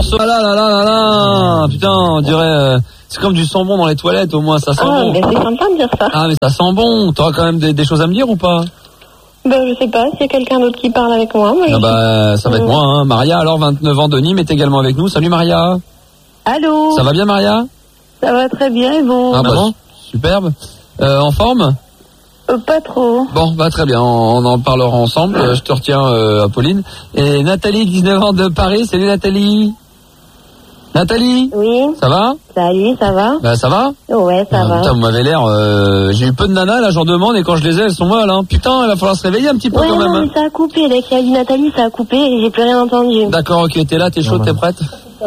morceau. Ah là là là là là. Putain, on dirait... c'est comme du sang bon dans les toilettes, au moins, ça sent bon. Mais c'est sympa de dire ça. Ah, mais ça sent bon. T'auras quand même des choses à me dire ou pas? Je sais pas, s'il y a quelqu'un d'autre qui parle avec moi. Ça va être moi, hein. Maria, alors 29 ans de Nîmes, est également avec nous. Salut Maria. Allô. Ça va bien Maria? Ça va très bien et vous? Ah bon, superbe. En forme? Pas trop. Bon, très bien, on en parlera ensemble. Je te retiens, Apolline. Et Nathalie, 19 ans de Paris. Salut Nathalie. Nathalie? Oui. Ça va? Salut, ça va? Ça va? Ouais, ça va. Putain, vous m'avez l'air... j'ai eu peu de nanas, là, j'en demande, et quand je les ai, elles sont molles, hein. Putain, il va falloir se réveiller un petit peu quand même. Non, mais ça a coupé. Dès qu'il y a dit Nathalie, ça a coupé et j'ai plus rien entendu. D'accord, ok, t'es là, t'es chaude, t'es prête?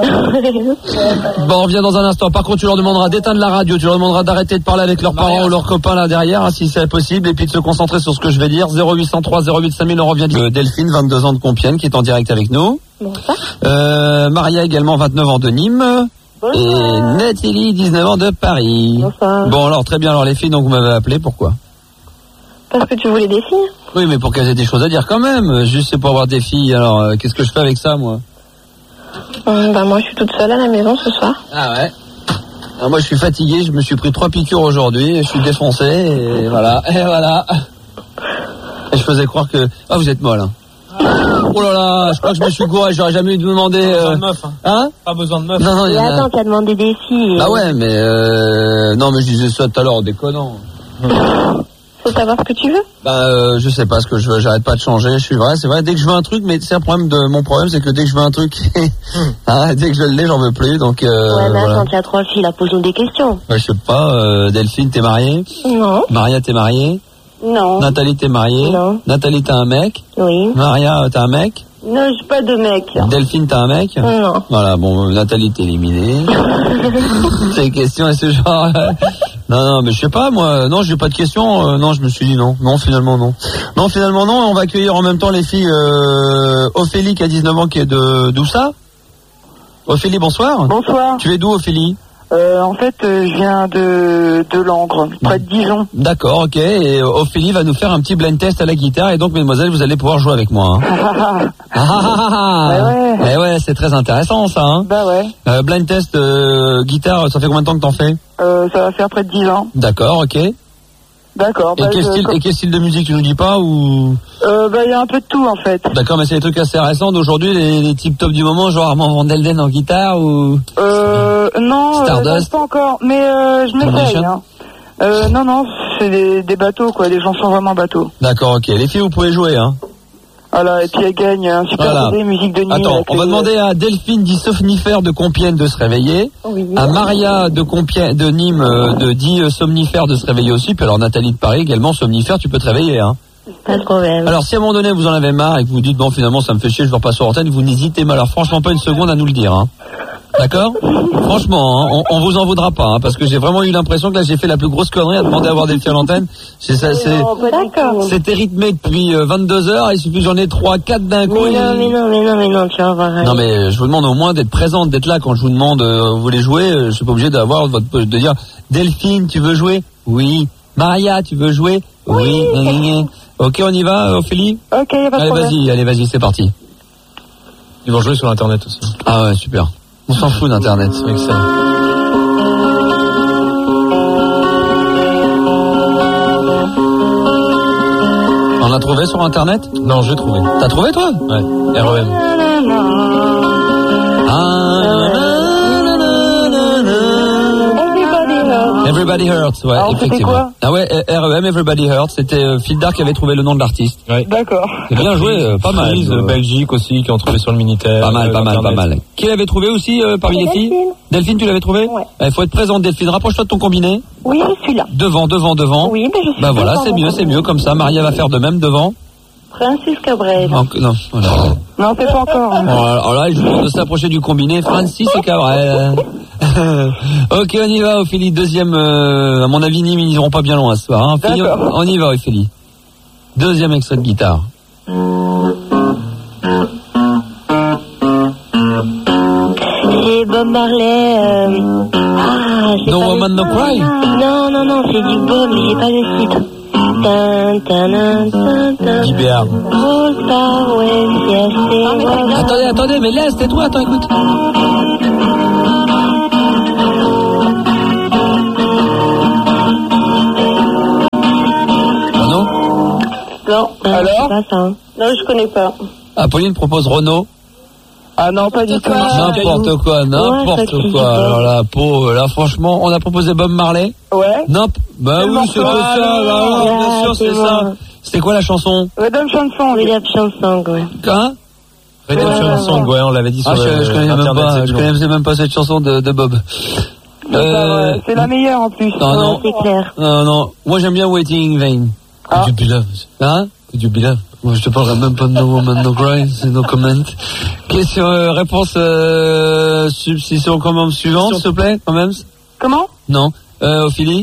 Bon, on revient dans un instant. Par contre, tu leur demanderas d'éteindre la radio, tu leur demanderas d'arrêter de parler avec leurs parents ou leurs copains là derrière, hein, si c'est possible, et puis de se concentrer sur ce que je vais dire. 0803 08 5000, on revient. Delphine, 22 ans de Compiègne, qui est en direct avec nous. Bonsoir. Maria également, 29 ans de Nîmes. Bonsoir. Et Nathalie, 19 ans de Paris. Bonsoir. Bon, alors très bien. Alors les filles, donc vous m'avez appelé, pourquoi? Parce que tu voulais des filles. Oui, mais pour qu'elles aient des choses à dire quand même. Juste c'est pour avoir des filles. Alors qu'est-ce que je fais avec ça, moi? Moi je suis toute seule à la maison ce soir. Ah ouais. Alors, moi je suis fatigué, je me suis pris 3 piqûres aujourd'hui, je suis défoncé et voilà. Et je faisais croire que... Ah, vous êtes molle, hein. Oh là là, je crois que je me suis gouré, j'aurais jamais dû demander... Pas besoin de meuf, hein. Pas besoin de meuf. Non, et attends, t'as demandé des filles. Bah ouais, mais... Non, mais je disais ça tout à l'heure en déconnant. Faut savoir ce que tu veux. Je sais pas ce que je veux, j'arrête pas de changer, c'est vrai, dès que je veux un truc, mais c'est un problème mon problème, c'est que dès que je veux un truc, dès que je l'ai, j'en veux plus, donc... ouais, mais voilà. quand il y a 3 filles, là, pose-nous des questions. Je sais pas, Delphine, t'es mariée? Non. Maria, t'es mariée? Non. Nathalie, t'es mariée? Non. Nathalie, t'as un mec? Oui. Maria, t'as un mec? Non, j'ai pas de mec. Delphine, t'as un mec? Non. Voilà, bon, Nathalie, t'es éliminée. Ces questions et ce genre... Non, mais je sais pas, moi, non, j'ai pas de questions, non, je me suis dit non, finalement non. Non, finalement non, on va accueillir en même temps les filles, Ophélie qui a 19 ans, qui est d'où ça? Ophélie, bonsoir. Bonsoir. Tu es d'où, Ophélie? En fait, je viens de Langres, près de Dijon. D'accord, ok, et Ophélie va nous faire un petit blind test à la guitare, et donc, mesdemoiselles, vous allez pouvoir jouer avec moi. Hein. Ouais, ouais, c'est très intéressant, ça, hein. Bah ouais. Blind test, guitare, ça fait combien de temps que t'en fais? Ça va faire près de 10 ans. D'accord, ok. D'accord. Et quel style de musique, tu nous dis pas, ou? Il y a un peu de tout, en fait. D'accord, mais c'est des trucs assez récents d'aujourd'hui, les types top du moment, genre Armand Van Delden en guitare, ou? Non, pas encore, mais je m'essaye, hein. Non, c'est des bateaux, quoi, des chansons vraiment bateaux. D'accord, ok. Les filles, vous pouvez jouer, hein. Voilà, et puis elle gagne un super CD, musique de nuit. Attends, on va demander à Delphine dit somnifère de Compiègne de se réveiller. Oui. À Maria de Nîmes dit somnifère de se réveiller aussi. Puis alors Nathalie de Paris également somnifère, tu peux te réveiller, hein. Pas de problème. Alors si à un moment donné vous en avez marre et que vous dites bon finalement ça me fait chier, je vais repasser sur l'antenne, vous n'hésitez pas, alors franchement pas une seconde à nous le dire, hein. D'accord? Franchement, hein, on vous en voudra pas, hein, parce que j'ai vraiment eu l'impression que là j'ai fait la plus grosse connerie à demander à avoir des filles à l'antenne. C'était rythmé depuis 22 heures, il suffit que j'en ai 3-4 d'un coup. Mais non, tu vas voir. Non mais je vous demande au moins d'être présente, d'être là quand je vous demande vous voulez jouer, je suis pas obligé de dire Delphine, tu veux jouer? Oui. Maria, tu veux jouer? Oui. Ok, on y va, Ophélie? Ok, y a pas de problème. Allez, vas-y, c'est parti. Ils vont jouer sur Internet aussi. Ah ouais, super. On s'en fout d'Internet. Excellent. On l'a trouvé sur Internet? Non, j'ai trouvé. T'as trouvé, toi? Ouais, REM. Everybody Hurts, ouais, alors, effectivement. Quoi ah ouais, REM, Everybody Hurts, c'était Phil Dark qui avait trouvé le nom de l'artiste. Ouais. D'accord. C'est bien joué, pas mal. Belgique aussi, qui ont trouvé sur le Minitel. Pas mal. Qui l'avait trouvé aussi parmi les filles? Delphine, tu l'avais trouvé? Ouais. Il faut être présente, Delphine. Rapproche-toi de ton combiné. Oui, je suis là. Devant. Oui, mais je suis Bah voilà, c'est mieux comme ça. Maria va faire de même devant. Francis Cabrel. Non, voilà. Non, c'est pas encore. Hein. Alors là, je vous demande de s'approcher du combiné. Francis et Cabrel. Ok, on y va, Ophélie. Deuxième, à mon avis, Nîmes, ils n'iront pas bien loin ce soir. Hein. Ophélie, on y va, Ophélie. Deuxième extrait de guitare. C'est Bob Marley. No Woman No Cry. Non, c'est du Bob, mais j'ai pas le titre. Guy Béard. Attendez, mais laisse, tais-toi, attends, écoute. Renaud ? Non. Alors ? Pas ça. Non, je connais pas. Apolline propose Renaud. Ah non, pas du tout. N'importe quoi. Alors là, franchement, on a proposé Bob Marley. Ouais. Bah oui, c'était ça. Bien sûr, c'est ça. C'était quoi la chanson ? Redemption Song. Redemption Song, ouais. Hein ? Redemption Song, ouais, on l'avait dit sur je connaissais même pas cette chanson de Bob. C'est la meilleure en plus. Non, c'est clair. Non. Moi, j'aime bien Waiting in Vain. Could you be loved? Hein ? Could you be loved? Moi, je te parlerai même pas de No Woman, No Cry, c'est no comment. Question, réponse, substitution quand même suivante, s'il te plaît, quand même. Comment ? Non. Ophélie ?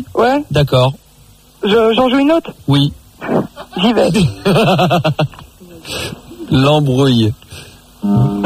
Ouais. D'accord. J'en joue une autre ? Oui. J'y vais. L'embrouille.